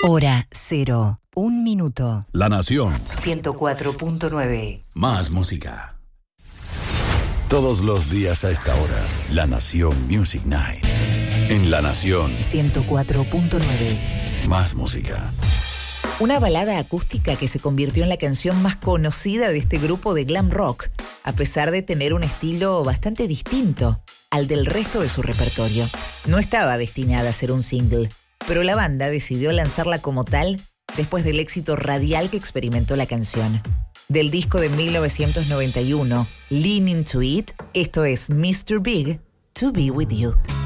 Hora 0, 1 minuto. La Nación. 104.9. Más música. Todos los días a esta hora, La Nación Music Nights. En La Nación. 104.9. Más música. Una balada acústica que se convirtió en la canción más conocida de este grupo de glam rock, a pesar de tener un estilo bastante distinto al del resto de su repertorio. No estaba destinada a ser un single, pero la banda decidió lanzarla como tal después del éxito radial que experimentó la canción. Del disco de 1991, Lean Into It, esto es Mr. Big, To Be With You.